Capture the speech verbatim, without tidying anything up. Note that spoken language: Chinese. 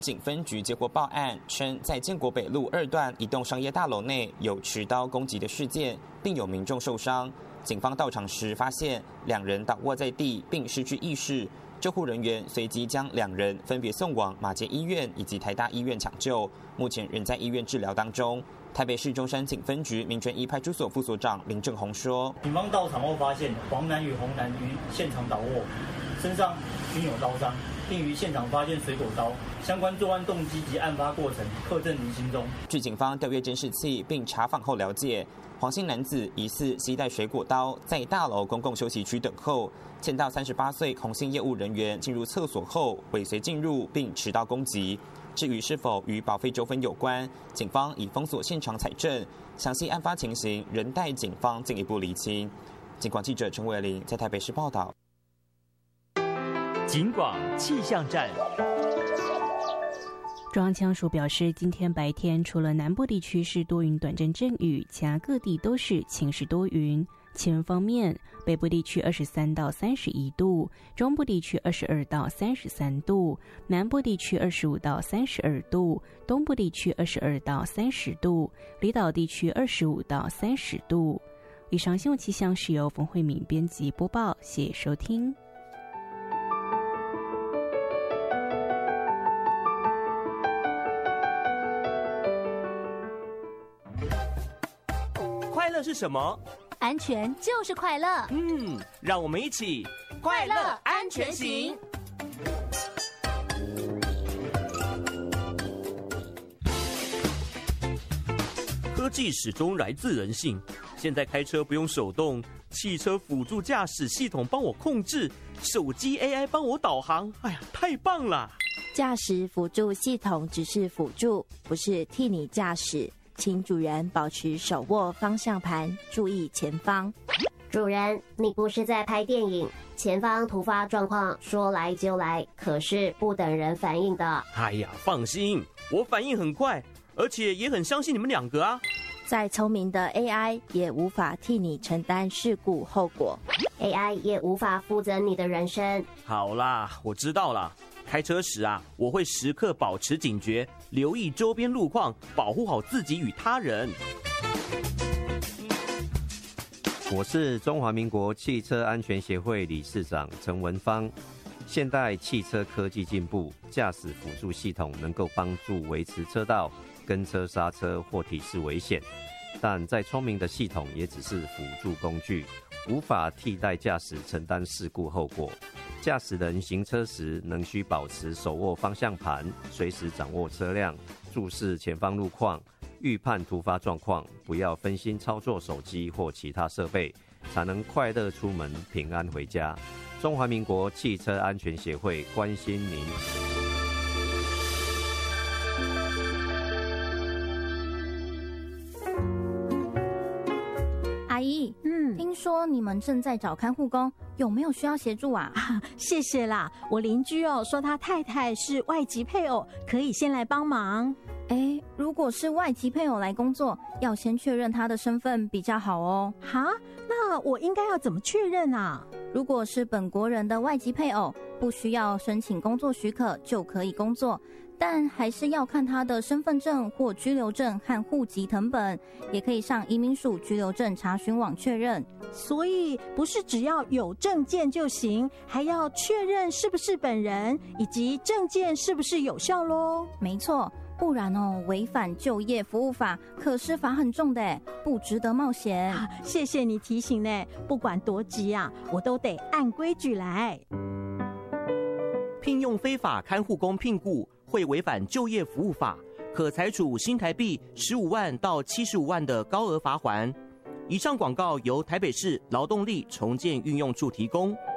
警分局接获报案，称在建国北路二段一栋商业大楼内有持刀攻击的事件，并有民众受伤。警方到场时发现两人倒卧在地，并失去意识。救护人员随即将两人分别送往马偕医院以及台大医院抢救，目前仍在医院治疗当中。台北市中山警分局民权一派出所副所长林正宏说：“ 警方到场后发现黄男与洪男于现场倒卧，身上均有刀伤，并于现场发现水果刀。相关作案动机及案发过程刻证于心中。” 据警方调阅监视器并查访后了解，黄姓男子疑似携带水果刀，在大楼公共休息区等候，见到三十八岁洪姓业务人员进入厕所后，尾随进入并持刀攻击。至于是否与保费纠纷有关，警方已封锁现场采证，详细案发情形仍待警方进一步厘清。警广记者陈伟玲在台北市报道。 警广气象站。 中央气象署表示，今天白天除了南部地区是多云短阵阵雨，其他各地都是晴时多云。气温方面，北部地区二十三到三十一度，中部地区二十二到三十三度，南部地区二十五到三十二度，东部地区二十二到三十度，离岛地区二十五到三十度。以上新闻气象是由冯慧敏编辑播报，谢谢收听。 快乐是什么？ 安全就是快乐。 嗯，让我们一起快乐安全行。 科技始终来自人性，现在开车不用手动，汽车辅助驾驶系统帮我控制，手机 A I 帮我导航，哎呀，太棒了！ 驾驶辅助系统只是辅助，不是替你驾驶。请主人保持手握方向盘，注意前方。 主人，你不是在拍电影，前方突发状况说来就来，可是不等人反应的。 哎呀，放心，我反应很快，而且也很相信你们两个啊。 再聪明的 A I 也无法替你承担事故后果， A I 也无法负责你的人生。 好啦，我知道了。开车时啊，我会时刻保持警觉，留意周边路况，保护好自己与他人。 我是中华民国汽车安全协会理事长陈文芳。现代汽车科技进步，驾驶辅助系统能够帮助维持车道、跟车刹车或提示危险，但再聪明的系统也只是辅助工具，无法替代驾驶承担事故后果。驾驶人行车时能需保持手握方向盘，随时掌握车辆，注视前方路况，预判突发状况，不要分心操作手机或其他设备，才能快乐出门，平安回家。中华民国汽车安全协会关心您。 阿姨，嗯，听说你们正在找看护工，有没有需要协助啊？ 啊，谢谢啦，我邻居哦说他太太是外籍配偶，可以先来帮忙。 哎，如果是外籍配偶来工作，要先确认他的身份比较好哦。 哈，那我应该要怎么确认啊？ 如果是本国人的外籍配偶，不需要申请工作许可就可以工作，但还是要看他的身份证或居留证和户籍誊本，也可以上移民署居留证查询网确认。 所以不是只要有证件就行，还要确认是不是本人，以及证件是不是有效咯。 没错，不然哦，违反就业服务法可是罚很重的，不值得冒险。 啊，谢谢你提醒呢，不管多急啊，我都得按规矩来。 聘用非法看护工聘雇会违反就业服务法，可裁处新台币十五万到七十五万的高额罚锾。以上广告由台北市劳动力重建运用处提供。